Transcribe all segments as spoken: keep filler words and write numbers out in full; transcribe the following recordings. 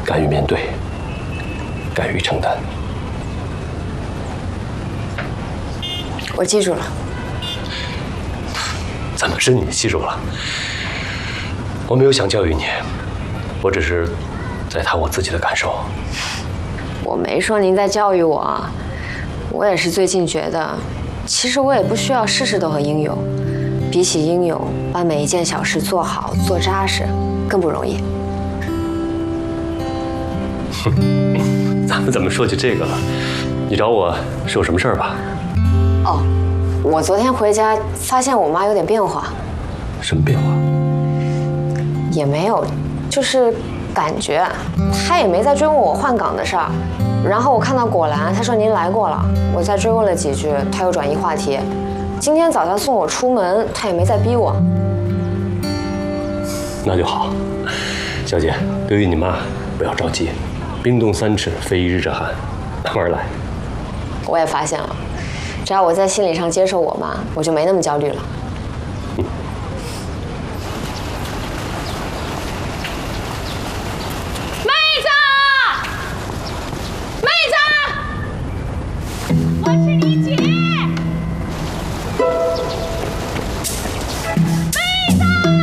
敢于面对，敢于承担。 我记住了。 怎么是你记住了？我没有想教育你，我只是在谈我自己的感受。 我没说您在教育我，我也是最近觉得，其实我也不需要事事都和英勇。比起英勇，把每一件小事做好、做扎实，更不容易。 哼，咱们怎么说起这个了？你找我是有什么事儿吧？ 哦，我昨天回家发现我妈有点变化。 什么变化？ 也没有，就是感觉，她也没再追问我换岗的事儿。然后我看到果兰，她说您来过了，我再追问了几句，她又转移话题。今天早上送我出门，她也没再逼我。 那就好，小姐，对于你妈不要着急，冰冻三尺非一日之寒，慢慢来。 我也发现了，只要我在心理上接受我妈，我就没那么焦虑了。 嗯。 妹子，妹子，我是你姐。妹子，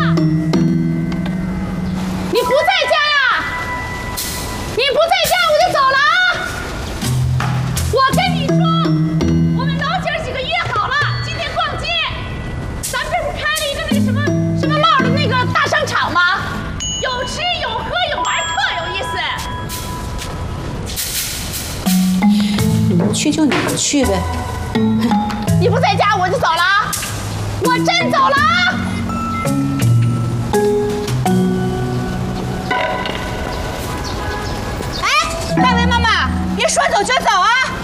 你不在家呀？你不在家我就走了啊！我跟你说，我们老姐儿几个约好了，今天逛街。咱们这不开了一个那个什么什么帽的那个大商场吗？有吃有喝有玩，特有意思。 你们去就你们去呗。 你不在家我就走了啊！我真走了啊！哎，大为妈妈，别说走就走啊！